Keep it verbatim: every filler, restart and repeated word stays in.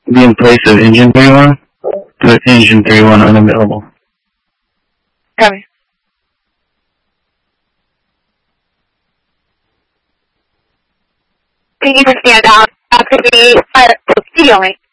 be in place of engine three one. Put engine three one unavailable. Copy. Can you stand out? Activity, uh, excuse me.